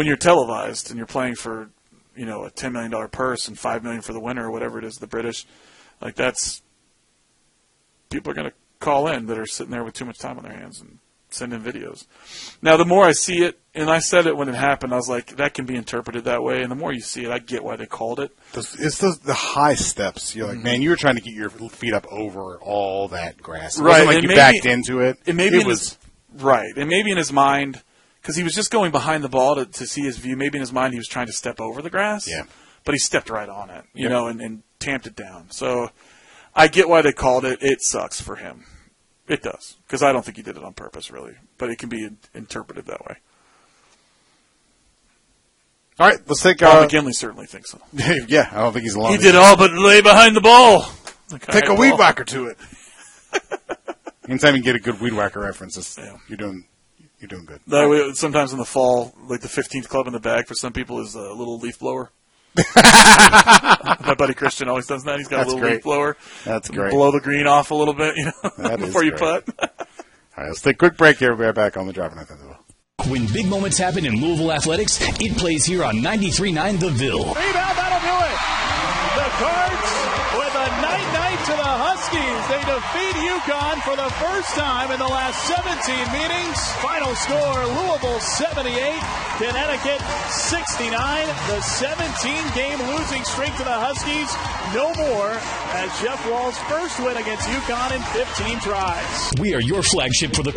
when you're televised and you're playing for, a $10 million purse and $5 million for the winner or whatever it is, the British, like that's people are going to call in that are sitting there with too much time on their hands and send in videos. Now, the more I see it, and I said it when it happened, I was like, that can be interpreted that way. And the more you see it, I get why they called it. It's the high steps. You're like, man, you were trying to get your feet up over all that grass. It right. wasn't like you backed into it. And maybe right. And maybe in his mind, because he was just going behind the ball to see his view, maybe in his mind he was trying to step over the grass. Yeah. But he stepped right on it, and tamped it down. So I get why they called it. It sucks for him. It does. Because I don't think he did it on purpose, really. But it can be interpreted that way. All right, let's take... McKinley certainly thinks so. Yeah, I don't think he's alone. He did all but lay behind the ball. Take a weed whacker to it. Anytime you get a good weed whacker reference, you're doing good. Sometimes in the fall, like the 15th club in the bag for some people is a little leaf blower. My buddy Christian always does that. He's got a little leaf blower. That's great. Blow the green off a little bit, before you putt. All right, let's take a quick break here. We'll be right back on the Driving Nothing. When big moments happen in Louisville athletics, it plays here on 93.9 The Ville. Rebound, that'll do it. The Cards with a night to the Huskies. They defeat UConn for the first time in the last 17 meetings. Final score, Louisville 78, Connecticut 69. The 17-game losing streak to the Huskies, no more, as Jeff Wall's first win against UConn in 15 tries. We are your flagship for the